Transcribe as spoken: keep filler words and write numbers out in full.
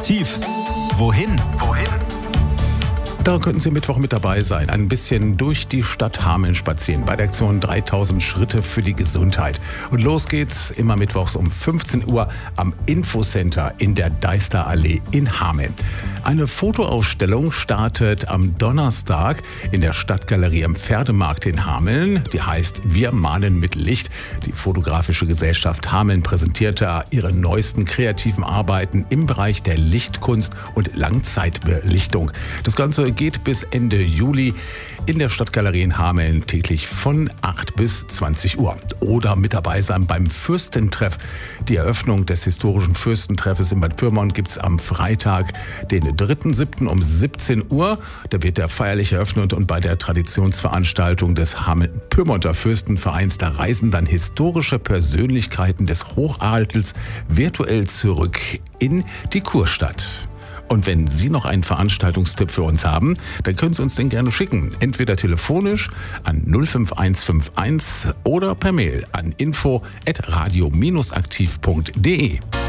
Aktiv. Wohin? Wohin? Da könnten Sie Mittwoch mit dabei sein. Ein bisschen durch die Stadt Hameln spazieren bei der Aktion dreitausend Schritte für die Gesundheit. Und los geht's immer mittwochs um fünfzehn Uhr am Infocenter in der Deisterallee in Hameln. Eine Fotoausstellung startet am Donnerstag in der Stadtgalerie am Pferdemarkt in Hameln. Die heißt Wir malen mit Licht. Die Fotografische Gesellschaft Hameln präsentiert da ihre neuesten kreativen Arbeiten im Bereich der Lichtkunst und Langzeitbelichtung. Das Ganze geht bis Ende Juli in der Stadtgalerie in Hameln täglich von acht bis zwanzig Uhr. Oder mit dabei sein beim Fürstentreff. Die Eröffnung des historischen Fürstentreffes in Bad Pyrmont gibt es am Freitag, den dritten siebten um siebzehn Uhr. Da wird der feierlich eröffnet und bei der Traditionsveranstaltung des Hameln-Pyrmonter Fürstenvereins, da reisen dann historische Persönlichkeiten des Hochadels virtuell zurück in die Kurstadt. Und wenn Sie noch einen Veranstaltungstipp für uns haben, dann können Sie uns den gerne schicken. Entweder telefonisch an null fünf eins fünf eins oder per Mail an info at radio aktiv punkt de.